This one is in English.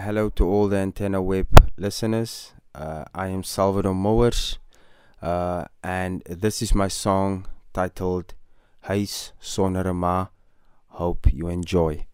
hello to all the Antenna Web listeners. I am Salvador Mowers, and this is my song titled Huis Sonder 'n Ma. Hope you enjoy.